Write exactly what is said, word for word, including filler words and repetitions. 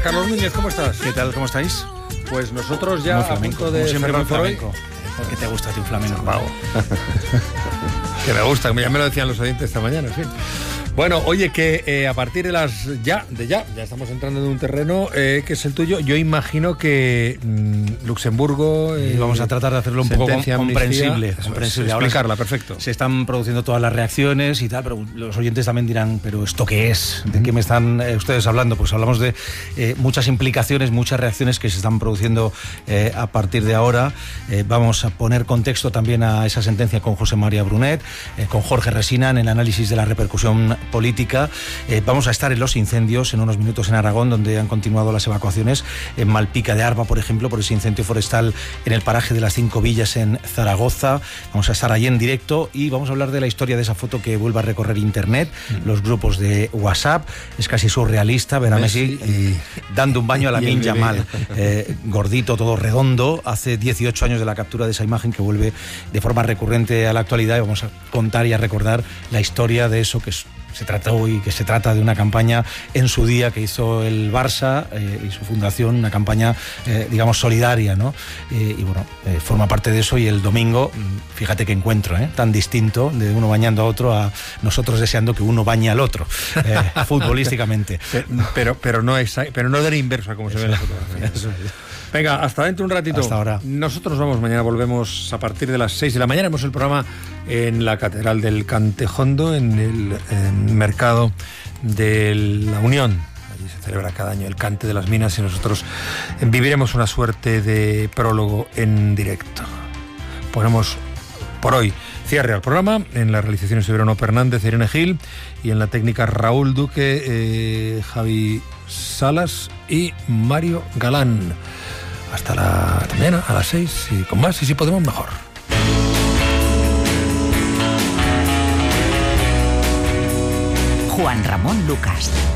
Carlos Núñez, ¿cómo estás? ¿Qué tal? ¿Cómo estáis? Pues nosotros ya muy a flamenco, punto de como siempre muy cerrar por hoy. flamenco. ¿Por qué te gusta a ti un flamenco? Wow. Que me gusta, ya me lo decían los oyentes esta mañana, en fin. Bueno, oye, que eh, a partir de las ya, de ya, ya estamos entrando en un terreno eh, que es el tuyo. Yo imagino que mmm, Luxemburgo... Eh, vamos a tratar de hacerlo un poco sentencia, comprensible. amnistía, comprensible. Es, Ahora explicarla, perfecto. Se están produciendo todas las reacciones y tal, pero los oyentes también dirán, ¿pero esto qué es? ¿De qué me están eh, ustedes hablando? Pues hablamos de eh, muchas implicaciones, muchas reacciones que se están produciendo eh, a partir de ahora. Eh, vamos a poner contexto también a esa sentencia con José María Brunet, eh, con Jorge Resina en el análisis de la repercusión política. Eh, vamos a estar en los incendios en unos minutos en Aragón, donde han continuado las evacuaciones. En Malpica de Arba, por ejemplo, por ese incendio forestal en el paraje de las Cinco Villas en Zaragoza. Vamos a estar allí en directo y vamos a hablar de la historia de esa foto que vuelve a recorrer internet, mm. los grupos de WhatsApp. Es casi surrealista ver a Messi, Messi y, dando un baño a Lamine Yamal, eh, gordito, todo redondo. Hace dieciocho años de la captura de esa imagen que vuelve de forma recurrente a la actualidad, y vamos a contar y a recordar la historia de eso que es se trata hoy, que se trata de una campaña en su día que hizo el Barça eh, y su fundación, una campaña, eh, digamos, solidaria, ¿no? Eh, y bueno, eh, forma parte de eso. Y el domingo, fíjate qué encuentro, ¿eh? Tan distinto, de uno bañando a otro a nosotros deseando que uno bañe al otro, eh, futbolísticamente. Pero, pero, no es, pero no de la inversa, como eso se ve en la fotografía. Eso es. Venga, hasta dentro un ratito. Hasta ahora. Nosotros vamos, mañana volvemos a partir de las seis de la mañana. Hemos el programa en la Catedral del Cantejondo, en el en mercado de la Unión. Allí se celebra cada año el Cante de las Minas y nosotros viviremos una suerte de prólogo en directo. Ponemos por hoy cierre al programa. En la realización estuvieron Fernández, Irene Gil, y en la técnica Raúl Duque, eh, Javi Salas y Mario Galán. Hasta la mañana, a las seis, y con más, y si podemos, mejor. Juan Ramón Lucas.